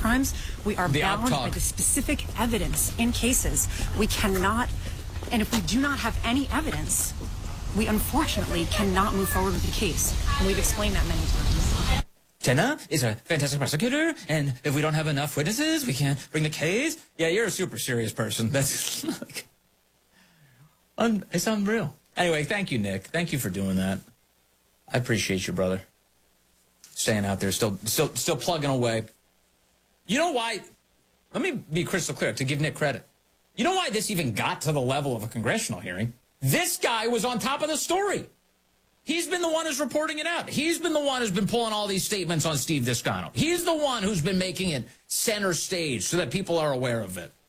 crimes. We are bound by the specific evidence in cases. We cannot, and if we do not have any evidence, we unfortunately cannot move forward with the case. And we've explained that many times. Jenna is a fantastic prosecutor, and if we don't have enough witnesses, we can't bring the case. Yeah, you're a super serious person. That's like, it's unreal. Anyway, thank you, Nick. Thank you for doing that. I appreciate you, brother. Staying out there, still plugging away. You know why? Let me be crystal clear to give Nick credit. You know why this even got to the level of a congressional hearing? This guy was on top of the story. He's been the one who's reporting it out. He's been the one who's been pulling all these statements on Steve Descano. He's the one who's been making it center stage so that people are aware of it.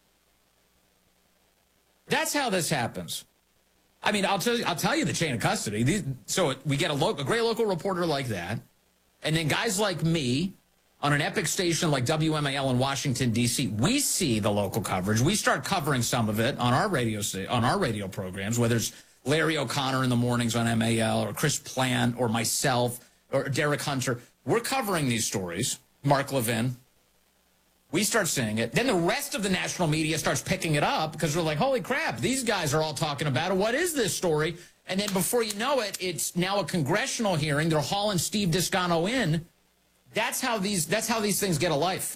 That's how this happens. I mean, I'll tell you the chain of custody. So we get a great local reporter like that, and then guys like me on an epic station like WMAL in Washington, D.C., we see the local coverage. We start covering some of it on our radio programs, whether it's Larry O'Connor in the mornings on MAL or Chris Plant or myself or Derek Hunter. We're covering these stories. Mark Levin. We start seeing it. Then the rest of the national media starts picking it up because we're like, holy crap, these guys are all talking about it. What is this story? And then before you know it, it's now a congressional hearing. They're hauling Steve Descano in. That's how these things get a life.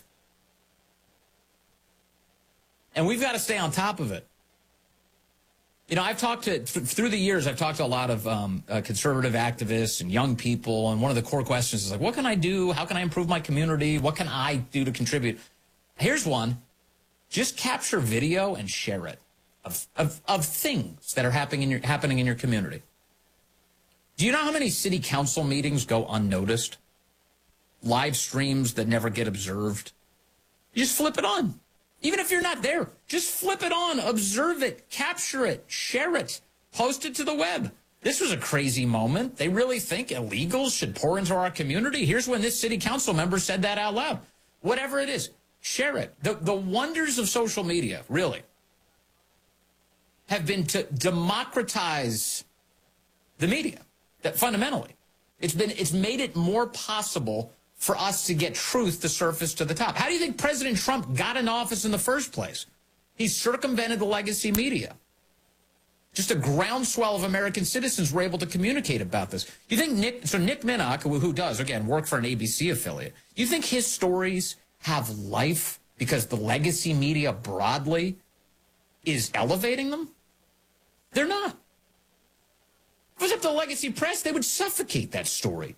And we've got to stay on top of it. You know, through the years, I've talked to a lot of conservative activists and young people, and one of the core questions is like, what can I do? How can I improve my community? What can I do to contribute? Here's one. Just capture video and share it of things that are happening in your community. Do you know how many city council meetings go unnoticed? Live streams that never get observed? You just flip it on. Even if you're not there, just flip it on, observe it, capture it, share it, post it to the web. This was a crazy moment. They really think illegals should pour into our community? Here's when this city council member said that out loud. Whatever it is, share it. The wonders of social media, really, have been to democratize the media. That fundamentally, it's made it more possible for us to get truth to surface to the top. How do you think President Trump got in office in the first place? He circumvented the legacy media. Just a groundswell of American citizens were able to communicate about this. You think Nick Minnock, who does, again, work for an ABC affiliate, you think his stories have life because the legacy media broadly is elevating them? They're not. If it was up to the legacy press, they would suffocate that story.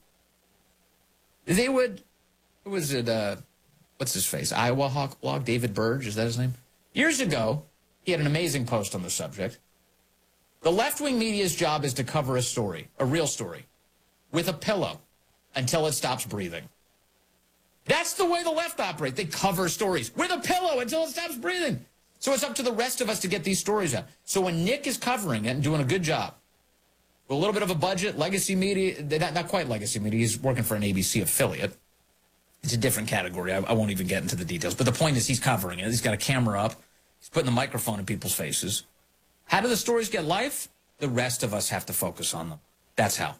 They would, who was it, what's his face, Iowa Hawk blog, David Burge, is that his name? Years ago, he had an amazing post on the subject. The left-wing media's job is to cover a story, a real story, with a pillow until it stops breathing. That's the way the left operate. They cover stories with a pillow until it stops breathing. So it's up to the rest of us to get these stories out. So when Nick is covering it and doing a good job, with a little bit of a budget, legacy media, not quite legacy media, he's working for an ABC affiliate. It's a different category. I won't even get into the details. But the point is he's covering it. He's got a camera up. He's putting the microphone in people's faces. How do the stories get life? The rest of us have to focus on them. That's how.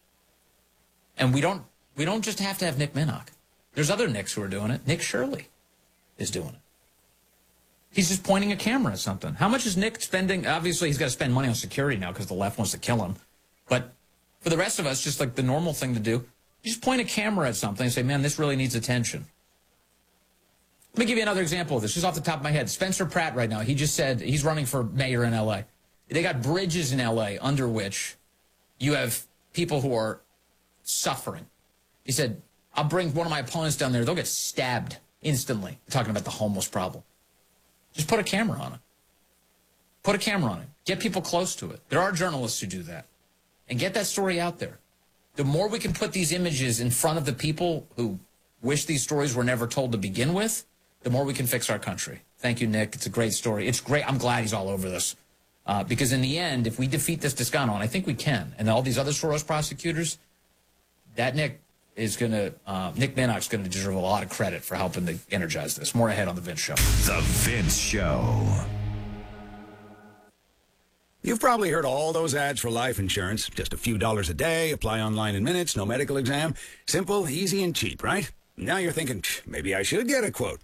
And we don't just have to have Nick Minnock. There's other Nicks who are doing it. Nick Shirley is doing it. He's just pointing a camera at something. How much is Nick spending? Obviously, he's got to spend money on security now because the left wants to kill him. But for the rest of us, just like the normal thing to do, you just point a camera at something and say, man, this really needs attention. Let me give you another example of this, just off the top of my head. Spencer Pratt right now, he just said he's running for mayor in L.A. They got bridges in L.A. under which you have people who are suffering. He said, I'll bring one of my opponents down there. They'll get stabbed instantly. Talking about the homeless problem. Just put a camera on it. Put a camera on it. Get people close to it. There are journalists who do that. And get that story out there. The more we can put these images in front of the people who wish these stories were never told to begin with, the more we can fix our country. Thank you, Nick. It's a great story. It's great. I'm glad he's all over this. Because in the end, if we defeat this Descano, and I think we can, and all these other Soros prosecutors, that Nick Minnock's going to deserve a lot of credit for helping to energize this. More ahead on The Vince Show. The Vince Show. You've probably heard all those ads for life insurance. Just a few dollars a day, apply online in minutes, no medical exam. Simple, easy, and cheap, right? Now you're thinking, maybe I should get a quote.